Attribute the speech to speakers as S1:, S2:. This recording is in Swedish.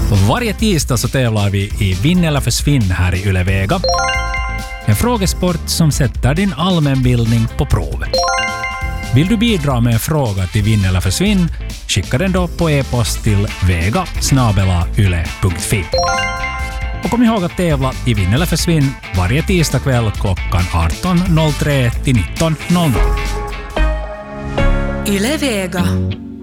S1: Varje tisdag så tävlar vi i Vinn eller försvinn här i Yle Vega. En frågesport som sätter din allmänbildning på prov. Vill du bidra med en fråga till Vinn eller försvinn? Skicka den då på e-post till vega@yle.fi. Och kom ihåg att tävla i Vinn eller försvinn varje tisdag kväll klockan 18.03 till 19.00.
S2: Yle Vega.